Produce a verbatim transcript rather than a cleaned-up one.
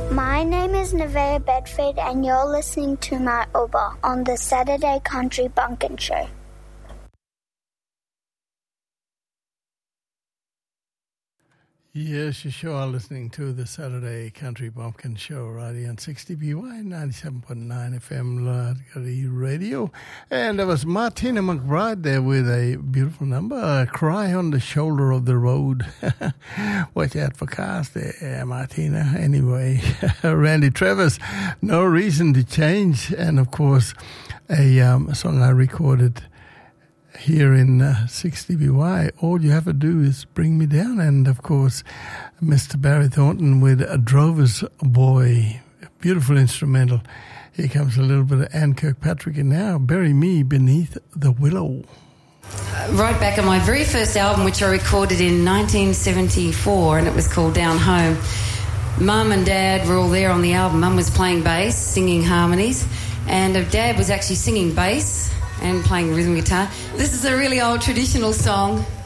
My name is Nevaeh Bedford and you're listening to my Uber on the Saturday Country Bumpkin Show. Yes, you sure are listening to the Saturday Country Bumpkin Show right here on sixty B Y, ninety-seven point nine F M Largary Radio. And there was Martina McBride there with a beautiful number, a Cry on the Shoulder of the Road. Watch out for cars there, Martina. Anyway, Randy Travis, No Reason to Change. And, of course, a, um, a song I recorded here in uh, sixty B Y, All You Have to Do Is Bring Me Down. And, of course, Mister Barry Thornton with A Drover's Boy. Beautiful instrumental. Here comes a little bit of Anne Kirkpatrick, and now Bury Me Beneath the Willow. Uh, right back on my very first album, which I recorded in nineteen seventy-four, and it was called Down Home. Mum and Dad were all there on the album. Mum was playing bass, singing harmonies, and Dad was actually singing bass and playing rhythm guitar. This is a really old traditional song